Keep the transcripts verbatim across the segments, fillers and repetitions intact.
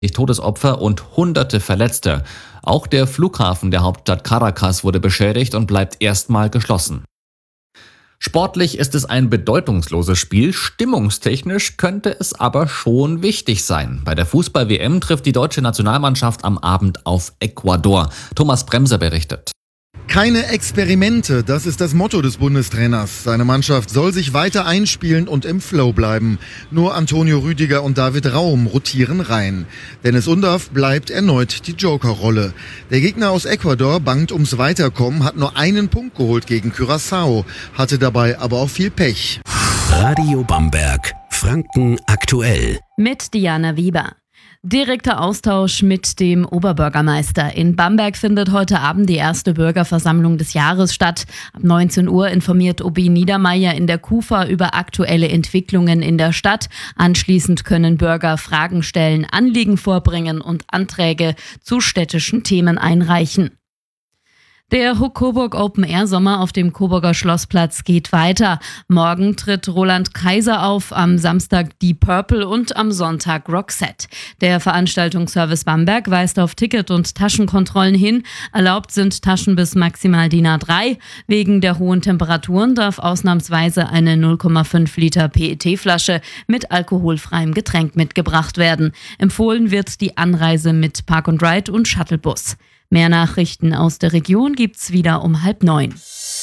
Todesopfer und hunderte Verletzte. Auch der Flughafen der Hauptstadt Caracas wurde beschädigt und bleibt erstmal geschlossen. Sportlich ist es ein bedeutungsloses Spiel, stimmungstechnisch könnte es aber schon wichtig sein. Bei der Fußball-W M trifft die deutsche Nationalmannschaft am Abend auf Ecuador. Thomas Bremser berichtet. Keine Experimente, das ist das Motto des Bundestrainers. Seine Mannschaft soll sich weiter einspielen und im Flow bleiben. Nur Antonio Rüdiger und David Raum rotieren rein. Dennis Undaff bleibt erneut die Jokerrolle. Der Gegner aus Ecuador bangt ums Weiterkommen, hat nur einen Punkt geholt gegen Curaçao, hatte dabei aber auch viel Pech. Radio Bamberg, Franken aktuell. Mit Diana Wieber. Direkter Austausch mit dem Oberbürgermeister. In Bamberg findet heute Abend die erste Bürgerversammlung des Jahres statt. Ab neunzehn Uhr informiert O B Niedermeyer in der KUFA über aktuelle Entwicklungen in der Stadt. Anschließend können Bürger Fragen stellen, Anliegen vorbringen und Anträge zu städtischen Themen einreichen. Der Coburg Open Air Sommer auf dem Coburger Schlossplatz geht weiter. Morgen tritt Roland Kaiser auf, am Samstag Deep Purple und am Sonntag Roxette. Der Veranstaltungsservice Bamberg weist auf Ticket- und Taschenkontrollen hin. Erlaubt sind Taschen bis maximal D I N A drei. Wegen der hohen Temperaturen darf ausnahmsweise eine null Komma fünf Liter P E T-Flasche mit alkoholfreiem Getränk mitgebracht werden. Empfohlen wird die Anreise mit Park and Ride und Shuttlebus. Mehr Nachrichten aus der Region gibt's wieder um halb neun.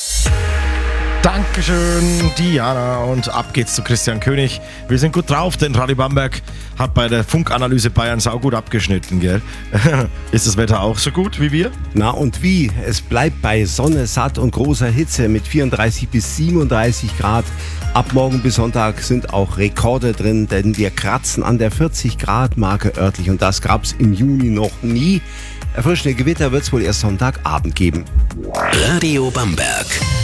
Dankeschön, Diana. Und ab geht's zu Christian König. Wir sind gut drauf, denn Radio Bamberg hat bei der Funkanalyse Bayern saugut abgeschnitten, gell? Ist das Wetter auch so gut wie wir? Na und wie? Es bleibt bei Sonne, satt und großer Hitze mit vierunddreißig bis siebenunddreißig Grad. Ab morgen bis Sonntag sind auch Rekorde drin, denn wir kratzen an der vierzig Grad Marke örtlich und das gab's im Juni noch nie. Erfrischende Gewitter wird es wohl erst Sonntagabend geben. Radio Bamberg.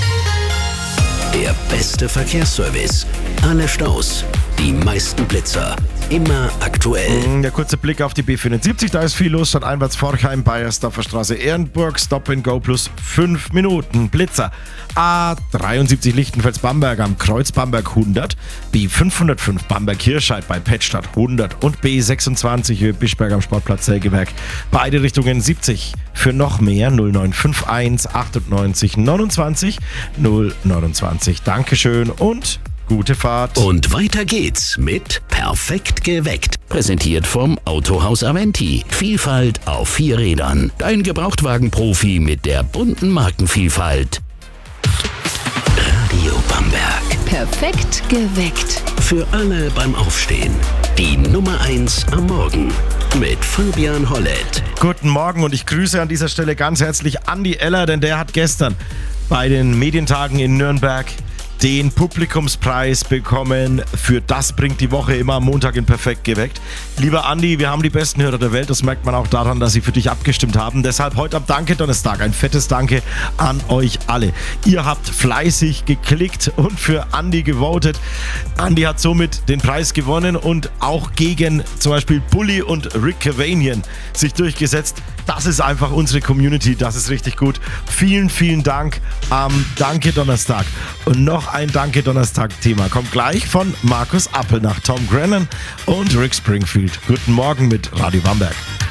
Der beste Verkehrsservice. Alle Staus, die meisten Blitzer. Immer aktuell. Der kurze Blick auf die B fünfundsiebzig, da ist viel los. Statt einwärts Forchheim, Bayersdorfer Straße, Ehrenburg, Stop and Go plus fünf Minuten. Blitzer. A dreiundsiebzig Lichtenfels-Bamberg am Kreuz Bamberg hundert, B fünfhundertfünf Bamberg-Hirscheid bei Pettstadt hundert und B sechsundzwanzig Höhe Bischberg am Sportplatz Sägewerk. Beide Richtungen siebzig. Für noch mehr null neun fünf eins achtundneunzig neunundzwanzig null neunundzwanzig. Dankeschön und gute Fahrt. Und weiter geht's mit Perfekt geweckt. Präsentiert vom Autohaus Aventi. Vielfalt auf vier Rädern. Dein Gebrauchtwagen-Profi mit der bunten Markenvielfalt. Radio Bamberg. Perfekt geweckt. Für alle beim Aufstehen. Die Nummer eins am Morgen. Mit Fabian Hollett. Guten Morgen und ich grüße an dieser Stelle ganz herzlich Andi Eller, denn der hat gestern bei den Medientagen in Nürnberg den Publikumspreis bekommen für Das bringt die Woche immer am Montag in Perfekt geweckt. Lieber Andi, wir haben die besten Hörer der Welt, das merkt man auch daran, dass sie für dich abgestimmt haben. Deshalb heute am Danke-Donnerstag ein fettes Danke an euch alle. Ihr habt fleißig geklickt und für Andi gewotet. Andi hat somit den Preis gewonnen und auch gegen zum Beispiel Bully und Rick Cavanian sich durchgesetzt. Das ist einfach unsere Community, das ist richtig gut. Vielen, vielen Dank am Danke-Donnerstag. Und noch ein Danke-Donnerstag-Thema kommt gleich von Markus Appel nach Tom Grennan und Rick Springfield. Guten Morgen mit Radio Bamberg.